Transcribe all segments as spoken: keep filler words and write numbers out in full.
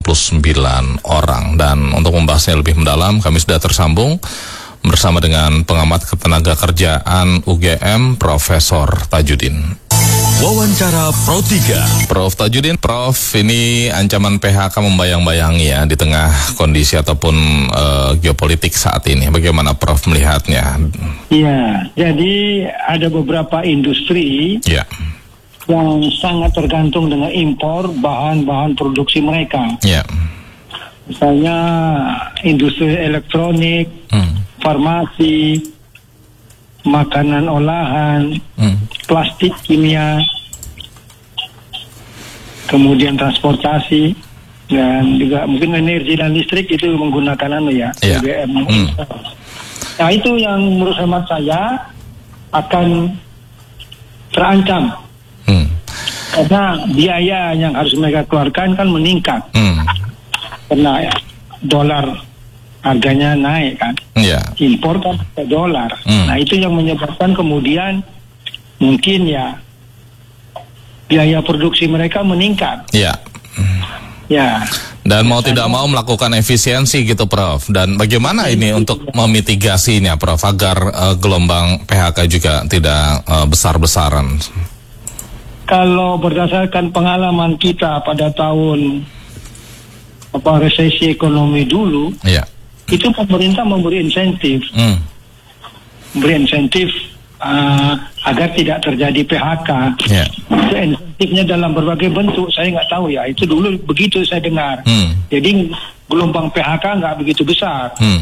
puluh sembilan orang. Dan untuk membahasnya lebih mendalam, kami sudah tersambung bersama dengan pengamat ketenaga kerjaan U G M, Profesor Tajudin. Wawancara Pro tiga. Prof Tajudin, Prof, ini ancaman P H K membayang-bayangi ya di tengah kondisi ataupun uh, geopolitik saat ini. Bagaimana Prof melihatnya? Iya, jadi ada beberapa industri ya. yang sangat tergantung dengan impor bahan-bahan produksi mereka. Ya. Misalnya industri elektronik, hmm. farmasi, makanan olahan, hmm. plastik kimia, kemudian transportasi, dan juga mungkin energi dan listrik itu menggunakan anu ya, yeah. B B M. Hmm. Nah itu yang menurut hemat saya akan terancam, hmm. karena biaya yang harus mereka keluarkan kan meningkat, hmm. karena dolar harganya naik kan, yeah. impor kan ke dolar. Mm. Nah itu yang menyebabkan kemudian mungkin ya biaya produksi mereka meningkat. Ya. Yeah. Ya. Dan mau tidak mau melakukan efisiensi gitu, Prof. Dan bagaimana ini untuk memitigasinya, Prof, agar uh, gelombang P H K juga tidak uh, besar-besaran? Kalau berdasarkan pengalaman kita pada tahun apa resesi ekonomi dulu. Ya. Yeah. Itu pemerintah memberi insentif, hmm. memberi insentif uh, agar tidak terjadi P H K. Yeah. Itu insentifnya dalam berbagai bentuk, saya nggak tahu ya. Itu dulu begitu saya dengar. Hmm. Jadi gelombang P H K nggak begitu besar. Hmm.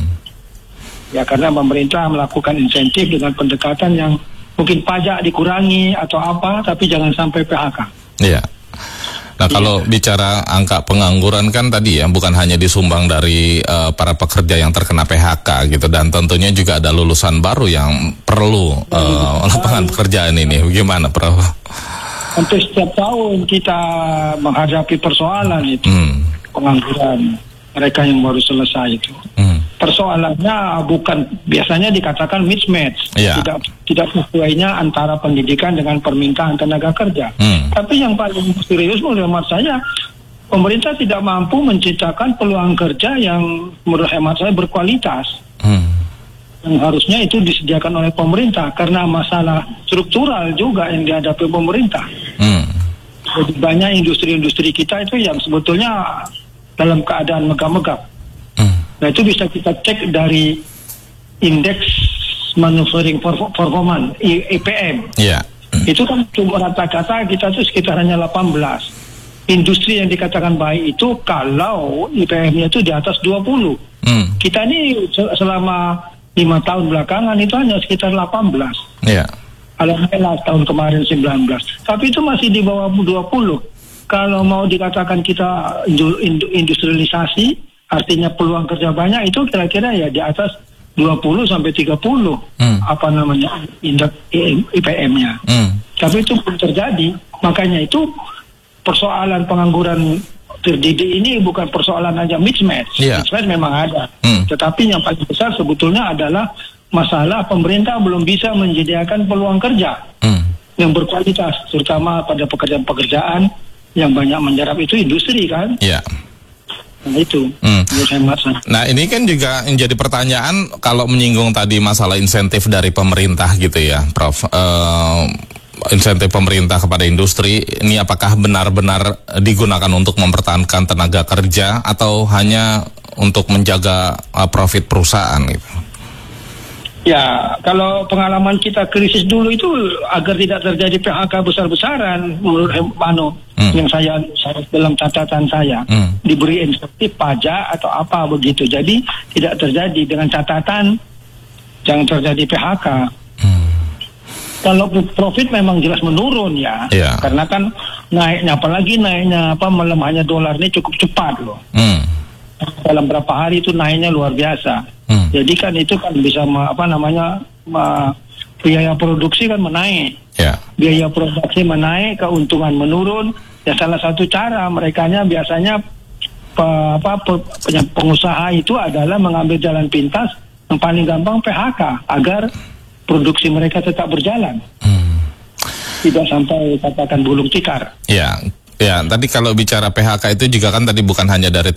Ya karena pemerintah melakukan insentif dengan pendekatan yang mungkin pajak dikurangi atau apa, tapi jangan sampai P H K. Iya. Yeah. Nah kalau yeah. bicara angka pengangguran kan tadi ya bukan hanya disumbang dari uh, para pekerja yang terkena P H K gitu, dan tentunya juga ada lulusan baru yang perlu uh, lapangan pekerjaan ini. Bagaimana, Prof? Untuk setiap tahun kita menghadapi persoalan itu, hmm. pengangguran mereka yang baru selesai itu. Hmm. Persoalannya bukan biasanya dikatakan mismatch, yeah. tidak tidak sesuainya antara pendidikan dengan permintaan tenaga kerja. Hmm. Tapi yang paling serius menurut hemat saya, pemerintah tidak mampu menciptakan peluang kerja yang menurut hemat saya berkualitas. Hmm. Yang harusnya itu disediakan oleh pemerintah karena masalah struktural juga yang dihadapi pemerintah. Hmm. Jadi banyak industri-industri kita itu yang sebetulnya dalam keadaan megah-megah. Nah itu bisa kita cek dari indeks manufacturing performance I P M. Yeah. Itu kan cuma rata-rata kita tuh sekitar hanya delapan belas. Industri yang dikatakan baik itu kalau I P M-nya itu di atas dua puluh. Hmm. Kita ini selama lima tahun belakangan itu hanya sekitar delapan belas. Iya. Alhamdulillah tahun kemarin sembilan belas. Tapi itu masih di bawah dua puluh. Kalau mau dikatakan kita industrialisasi, artinya peluang kerja banyak, itu kira-kira ya di atas dua puluh sampai tiga puluh hmm. apa namanya indeks I P M-nya. Hmm. Tapi itu belum terjadi. Makanya itu persoalan pengangguran terdidik ini bukan persoalan aja mismatch. Yeah. Mismatch memang ada. Hmm. Tetapi yang paling besar sebetulnya adalah masalah pemerintah belum bisa menyediakan peluang kerja hmm. yang berkualitas, terutama pada pekerjaan-pekerjaan yang banyak menyerap itu industri kan. Iya. Yeah. Nah itu. Hmm. Nah ini kan juga menjadi pertanyaan kalau menyinggung tadi masalah insentif dari pemerintah gitu ya, Prof. Uh, insentif pemerintah kepada industri ini apakah benar-benar digunakan untuk mempertahankan tenaga kerja atau hanya untuk menjaga uh, profit perusahaan gitu? Ya, kalau pengalaman kita krisis dulu itu agar tidak terjadi P H K besar-besaran, menurut Mano, hmm. yang saya, saya dalam catatan saya, hmm. diberi insentif pajak atau apa begitu. Jadi tidak terjadi dengan catatan jangan terjadi P H K. Hmm. Kalau profit memang jelas menurun ya, yeah. karena kan naiknya, apalagi naiknya apa melemahnya dolar ini cukup cepat loh. Hmm. Dalam berapa hari itu naiknya luar biasa. Hmm. Jadi kan itu kan bisa apa namanya ma, biaya produksi kan menaik, yeah. biaya produksi menaik, keuntungan menurun. Ya salah satu cara merekanya biasanya pe, apa pe, pengusaha itu adalah mengambil jalan pintas yang paling gampang P H K agar produksi mereka tetap berjalan, hmm. tidak sampai katakan gulung tikar. Ya, ya. Tadi kalau bicara P H K itu juga kan tadi bukan hanya dari